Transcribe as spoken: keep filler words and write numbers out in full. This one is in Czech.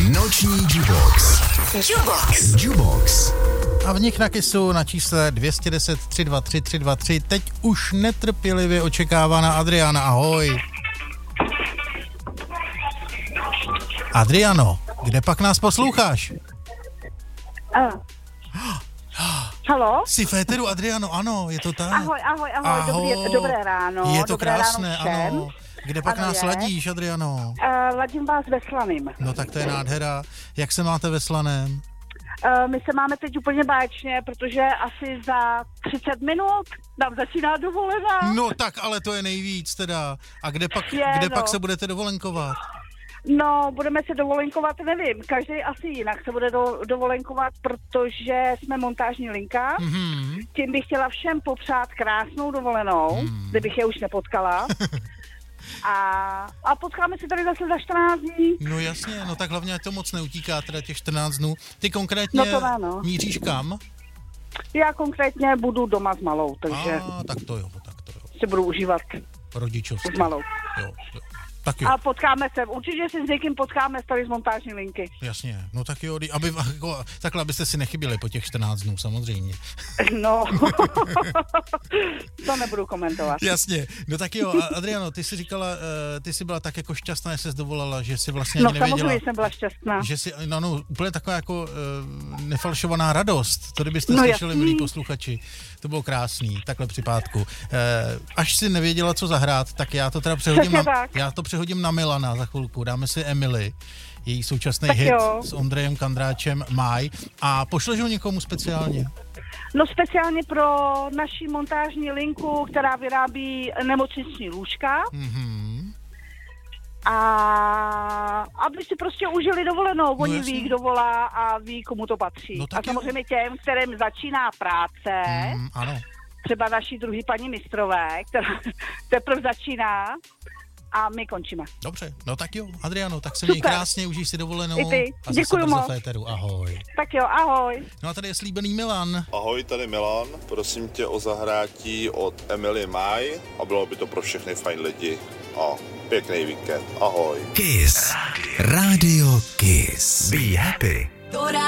Noční Jubox. Jubox. Jubox. A v nich na Kissu na čísle dvě stě deset tři dva tři tři dva tři teď už netrpělivě očekávaná Adriana. Ahoj. Adriano, kde pak nás posloucháš? Uh. Halo? Jsi v éteru, Adriano, ano, je to tak. Ahoj, ahoj, ahoj, ahoj. Dobrý, dobré ráno. Je to dobré krásné, ráno všem. ano. Kde pak ano, nás je. ladíš, Adriano? Uh, ladím vás ve Slaným. No tak to je nádhera. Jak se máte ve Slaném? Uh, my se máme teď úplně báječně, protože asi za třicet minut nám začíná dovolená. No tak, ale to je nejvíc teda. A kde pak, Je, kde no. pak se budete dovolenkovat? No, budeme se dovolenkovat, nevím, každý asi jinak se bude do, dovolenkovat, protože jsme montážní linka. Mm-hmm. Tím bych chtěla všem popřát krásnou dovolenou, Mm. kdybych je už nepotkala. A, a potkáme se tady zase za čtrnáct dní. No jasně, no tak hlavně to moc neutíká, teda těch čtrnáct dnů. Ty konkrétně No to ne, no. míříš kam? Já konkrétně budu doma s malou, takže A tak to jo, tak to jo. si budu užívat Rodičovství. s malou. Jo, jo. Tak jo, A potkáme se, určitě si s někým potkáme tady z montážní linky. jasně. No tak jo, aby, jako, takhle, abyste si nechyběli po těch čtrnáct dnů, samozřejmě. No, to nebudu komentovat. Jasně, no tak jo, Adriano, ty jsi říkala, ty jsi byla tak jako šťastná, že jsi dovolala, že jsi vlastně No ani nevěděla. samozřejmě jsem byla šťastná. Že si, no, no, úplně taková jako uh, nefalšovaná radost, to kdybyste No slyšeli, jasný. milí posluchači, to bylo krásný, takhle při pátku. Uh, až si nevěděla, co zahrát, tak já to teda přehodím na, tak. já to přehodím na Milana za chvilku, dáme si Emily, její současný Tak hit jo. s Ondrejem Kandráčem Maj a pošleš ho někomu speciálně? No speciálně pro naši montážní linku, která vyrábí nemocniční lůžka. Mhm. A aby si prostě užili dovolenou. Oni jasně. ví, kdo volá a ví, komu to patří. No a tak jo. samozřejmě těm, kterým začíná práce, Mm, ano. třeba naší druhý paní mistrové, která teprve začíná a my končíme. Dobře, no tak jo, Adriano, tak se Super. měj krásně, užij si dovolenou. I ty. A zase Děkuju brzo moc. v éteru, ahoj. Tak jo, ahoj. No a tady je slíbený Milan. Ahoj, tady Milan. Prosím tě o zahrátí od Emily Maj a bylo by to pro všechny fajn lidi. A pěkný víkend. Ahoj. Kiss. Radio Kiss. Be happy.